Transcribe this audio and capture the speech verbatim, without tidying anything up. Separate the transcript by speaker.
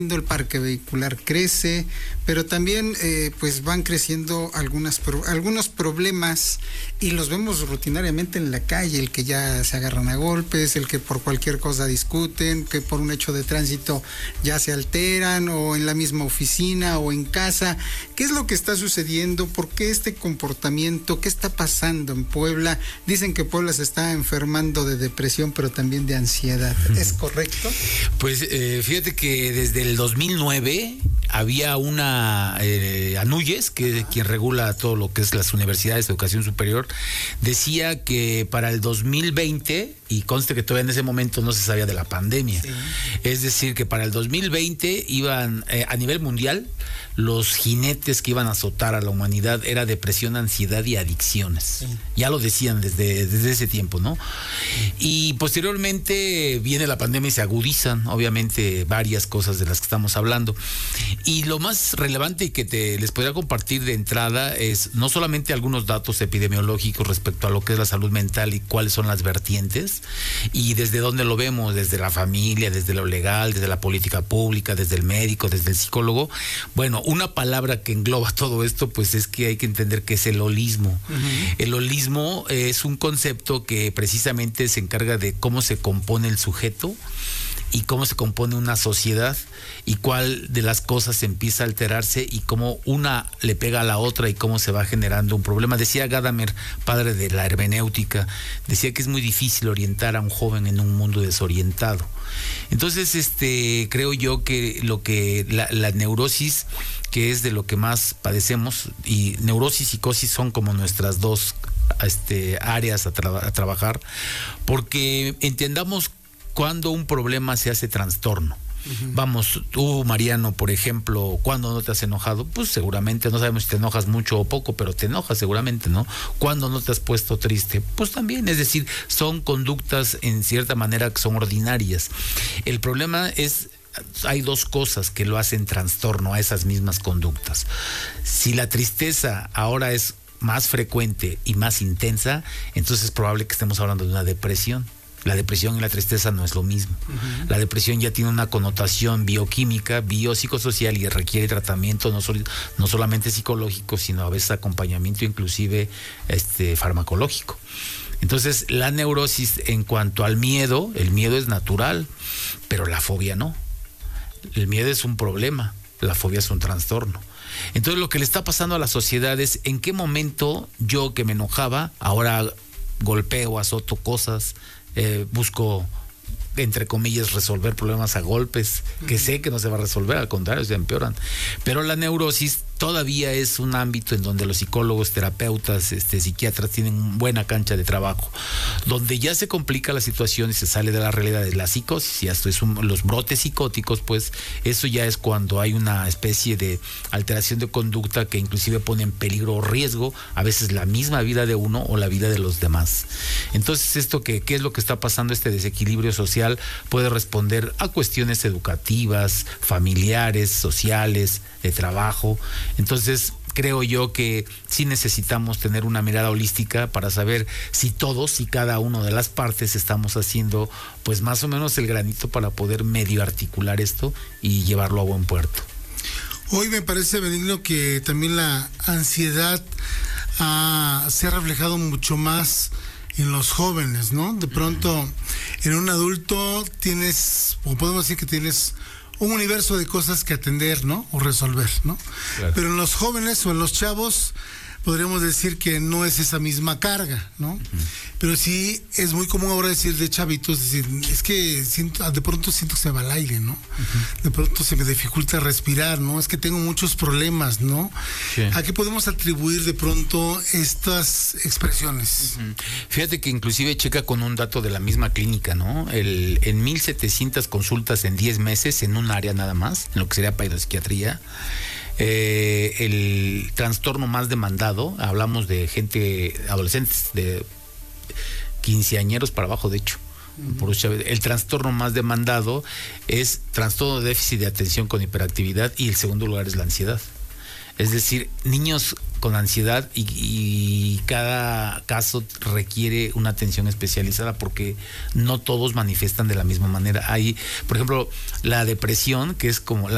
Speaker 1: el parque vehicular crece, pero también eh, pues van creciendo algunas pro, algunos problemas y los vemos rutinariamente en la calle, el que ya se agarran a golpes, el que por cualquier cosa discuten, que por un hecho de tránsito ya se alteran, o en la misma oficina o en casa. ¿Qué es lo que está sucediendo? ¿Por qué este comportamiento? ¿Qué está pasando en Puebla? Dicen que Puebla se está enfermando de depresión, pero también de ansiedad. ¿Es correcto?
Speaker 2: Pues eh, fíjate que desde el dos mil nueve había una eh, Anuyes, que es quien regula todo lo que es las universidades de educación superior, decía que para el dos mil veinte, y conste que todavía en ese momento no se sabía de la pandemia, sí. Es decir, que para el dos mil veinte iban eh, a nivel mundial, los jinetes que iban a azotar a la humanidad era depresión, ansiedad y adicciones. Sí. Ya lo decían desde, desde ese tiempo, ¿no? Y posteriormente viene la pandemia y se agudizan, obviamente, varias cosas de las que estamos hablando. Y lo más relevante y que te les podría compartir de entrada es no solamente algunos datos epidemiológicos respecto a lo que es la salud mental y cuáles son las vertientes, y desde dónde lo vemos, desde la familia, desde lo legal, desde la política pública, desde el médico, desde el psicólogo. Bueno, una palabra que engloba todo esto, pues es que hay que entender que es el holismo. Uh-huh. El holismo es un concepto que precisamente se encarga de cómo se compone el sujeto y cómo se compone una sociedad y cuál de las cosas empieza a alterarse y cómo una le pega a la otra y cómo se va generando un problema. Decía Gadamer, padre de la hermenéutica, decía que es muy difícil orientar a un joven en un mundo desorientado. Entonces, este, creo yo que lo que la, la neurosis, que es de lo que más padecemos, y neurosis y psicosis son como nuestras dos este, áreas a, tra- a trabajar, porque entendamos cuando un problema se hace trastorno. Uh-huh. Vamos, tú, Mariano, por ejemplo, ¿cuándo no te has enojado? Pues seguramente, no sabemos si te enojas mucho o poco, pero te enojas seguramente, ¿no? ¿Cuándo no te has puesto triste? Pues también, es decir, son conductas en cierta manera que son ordinarias. El problema es, hay dos cosas que lo hacen trastorno a esas mismas conductas. Si la tristeza ahora es más frecuente y más intensa, entonces es probable que estemos hablando de una depresión. La depresión y la tristeza no es lo mismo. Uh-huh. La depresión ya tiene una connotación bioquímica, biopsicosocial, y requiere tratamiento no, sol, no solamente psicológico, sino a veces acompañamiento inclusive este, farmacológico. Entonces, la neurosis en cuanto al miedo, el miedo es natural, pero la fobia no. El miedo es un problema, la fobia es un trastorno. Entonces, lo que le está pasando a la sociedad es en qué momento yo, que me enojaba, ahora golpeo, azoto cosas, Eh, busco, entre comillas, resolver problemas a golpes, que sé que no se va a resolver, al contrario, se empeoran. Pero la neurosis todavía es un ámbito en donde los psicólogos, terapeutas, este, psiquiatras tienen buena cancha de trabajo, donde ya se complica la situación y se sale de la realidad de la psicosis, y esto es un, los brotes psicóticos, pues eso ya es cuando hay una especie de alteración de conducta que inclusive pone en peligro o riesgo a veces la misma vida de uno o la vida de los demás. Entonces, esto que, ¿qué es lo que está pasando? Este desequilibrio social puede responder a cuestiones educativas, familiares, sociales, de trabajo. Entonces, creo yo que sí necesitamos tener una mirada holística para saber si todos y cada una de las partes estamos haciendo pues más o menos el granito para poder medio articular esto y llevarlo a buen puerto.
Speaker 3: Hoy me parece, Benigno, que también la ansiedad ah, se ha reflejado mucho más en los jóvenes, ¿no? De pronto, en un adulto tienes, o podemos decir que tienes un universo de cosas que atender, ¿no? O resolver, ¿no? Claro. Pero en los jóvenes o en los chavos podríamos decir que no es esa misma carga, ¿no? Uh-huh. Pero sí es muy común ahora decir de chavitos, decir, es que siento, de pronto siento que se va al aire, ¿no? Uh-huh. De pronto se me dificulta respirar, ¿no? Es que tengo muchos problemas, ¿no? Sí. ¿A qué podemos atribuir de pronto estas expresiones?
Speaker 2: Uh-huh. Fíjate que inclusive checa con un dato de la misma clínica, ¿no? El, en mil setecientas consultas en diez meses en un área nada más, en lo que sería pedopsiquiatría, Eh, el trastorno más demandado, hablamos de gente, adolescentes, de quinceañeros para abajo, de hecho. Uh-huh. Por el trastorno más demandado es trastorno de déficit de atención con hiperactividad, y el segundo lugar es la ansiedad. Es decir, niños con ansiedad, y, y cada caso requiere una atención especializada porque no todos manifiestan de la misma manera. Hay, por ejemplo, la depresión, que es como la